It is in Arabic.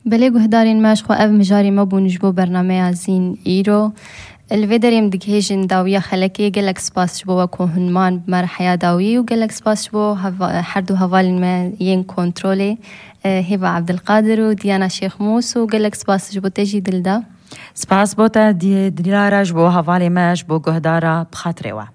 بله گهدارین ماش خو او مجاری ما بونجبو برنامه زین ایرو الفيدريم دقهيجن داوية خلكي قلق سباس شبو وكو هنمان بمرحيا داوي وقلق سباس شبو حردو هفالين ما ين كنترولي هبة عبد القادر وديانا شيخ موس وقلق سباس شبو تجي دلدا سپاس بوتا دی دلارش بو حوالی ماش بو گهدارا بخاطره و